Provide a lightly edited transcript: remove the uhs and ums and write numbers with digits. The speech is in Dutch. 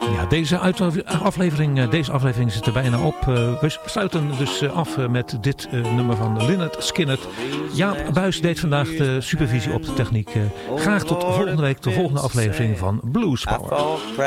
Ja, deze aflevering zit er bijna op. We sluiten dus af met dit nummer van Lynyrd Skynyrd. Jaap Buijs deed vandaag de supervisie op de techniek. Graag tot volgende week, de volgende aflevering van Blues Power.